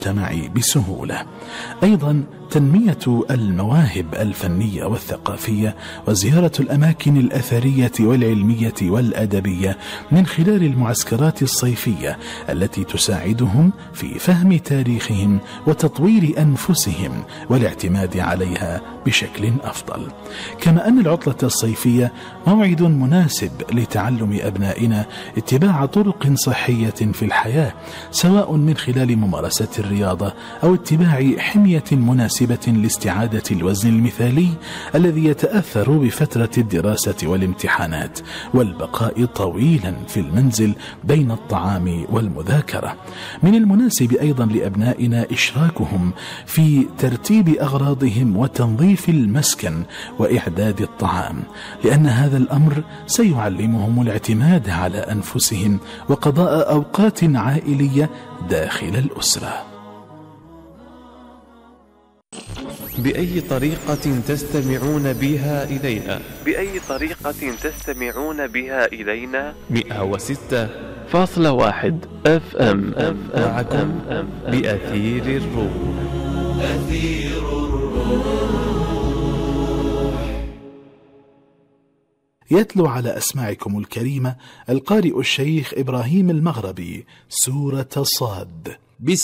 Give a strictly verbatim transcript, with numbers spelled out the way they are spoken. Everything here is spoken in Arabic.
المجتمع بسهولة. أيضا تنمية المواهب الفنية والثقافية وزيارة الأماكن الأثرية والعلمية والأدبية من خلال المعسكرات الصيفية التي تساعدهم في فهم تاريخهم وتطوير أنفسهم والاعتماد عليها بشكل أفضل. كما أن العطلة الصيفية موعد مناسب لتعلم أبنائنا اتباع طرق صحية في الحياة، سواء من خلال ممارسة الرياضة أو اتباع حمية مناسبة لاستعادة الوزن المثالي الذي يتأثر بفترة الدراسة والامتحانات والبقاء طويلا في المنزل بين الطعام والمذاكرة. من المناسب أيضا لأبنائنا إشراكهم في ترتيب أغراضهم وتنظيف المسكن وإعداد الطعام، لأن هذا الأمر سيعلمهم الاعتماد على أنفسهم وقضاء أوقات عائلية داخل الأسرة. بأي طريقة تستمعون بها إلينا؟ بأي طريقة تستمعون بها إلينا؟ مئة وستة فاصلة واحد اف ام معكم بأثير الروح. أثير الروح. يتلو على أسماعكم الكريمة القارئ الشيخ إبراهيم المغربي سورة صاد.